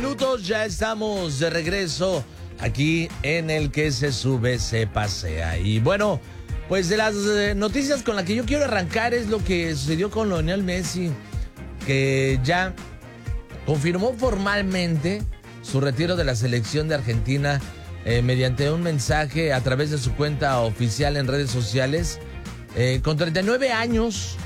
minutos, ya estamos de regreso aquí en El que se sube, se pasea. Y bueno, pues de las noticias con las que yo quiero arrancar es lo que sucedió con Lionel Messi, que ya confirmó formalmente su retiro de la selección de Argentina mediante un mensaje a través de su cuenta oficial en redes sociales. Con 39 años,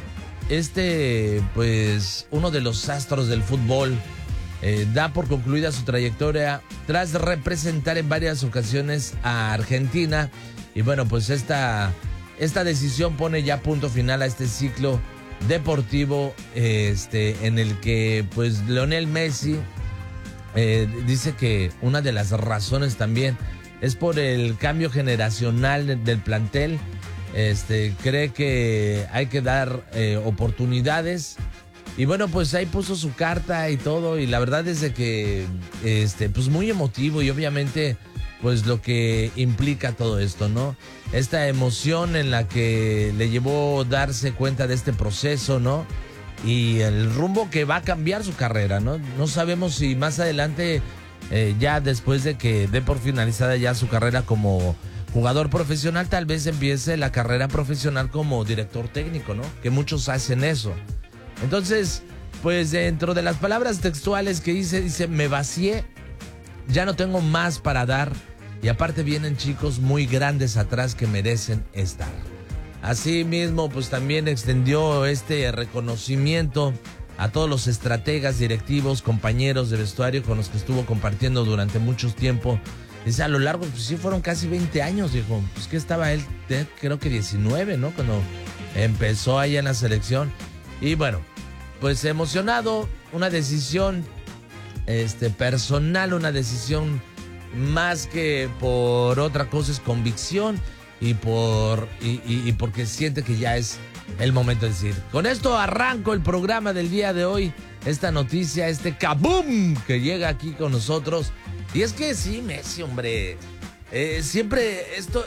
pues uno de los astros del fútbol da por concluida su trayectoria tras representar en varias ocasiones a Argentina. Y bueno, pues esta decisión pone ya punto final a este ciclo deportivo en el que pues Lionel Messi dice que una de las razones también es por el cambio generacional del plantel. Cree que hay que dar oportunidades. Y bueno, pues ahí puso su carta y todo. Y la verdad es de que pues muy emotivo. Y obviamente pues lo que implica todo esto, ¿no? Esta emoción en la que le llevó darse cuenta de este proceso, ¿no? Y el rumbo que va a cambiar su carrera, ¿no? No sabemos si más adelante, ya después de que dé por finalizada ya su carrera como jugador profesional, tal vez empiece la carrera profesional como director técnico, ¿no? Que muchos hacen eso. Entonces, pues dentro de las palabras textuales que dice, me vacié, ya no tengo más para dar, y aparte vienen chicos muy grandes atrás que merecen estar. Así mismo, pues también extendió este reconocimiento a todos los estrategas, directivos, compañeros de vestuario con los que estuvo compartiendo durante mucho tiempo. Dice, a lo largo, pues sí fueron casi 20 años, dijo, pues que estaba él, creo que 19, ¿no? Cuando empezó allá en la selección. Y bueno, pues emocionado, una decisión personal, una decisión más que por otra cosa, es convicción y porque siente que ya es el momento de decir. Con esto arranco el programa del día de hoy, esta noticia, kaboom que llega aquí con nosotros. Y es que sí, Messi, hombre, siempre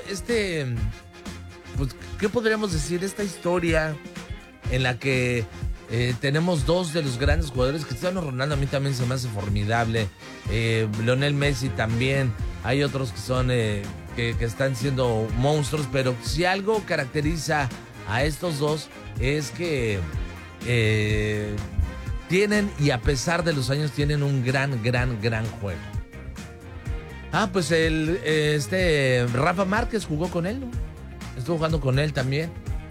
pues, ¿qué podríamos decir? Esta historia en la que tenemos dos de los grandes jugadores. Cristiano Ronaldo a mí también se me hace formidable, Lionel Messi también, hay otros que son que están siendo monstruos, pero si algo caracteriza a estos dos es que tienen, y a pesar de los años, tienen un gran juego. Pues Rafa Márquez jugó con él, ¿no? Estuvo jugando con él también.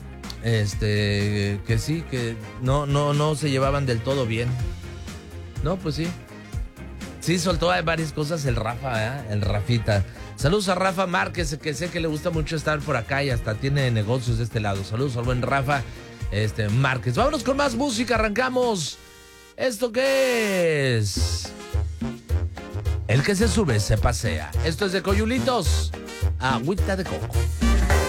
Que sí, que no se llevaban del todo bien. No, pues sí. Sí, soltó varias cosas el Rafa, el Rafita. Saludos a Rafa Márquez, que sé que le gusta mucho estar por acá y hasta tiene negocios de este lado. Saludos al buen Rafa Márquez. Vámonos con más música, arrancamos. ¿Esto qué es? El que se sube, se pasea. Esto es de Coyulitos, agüita de coco.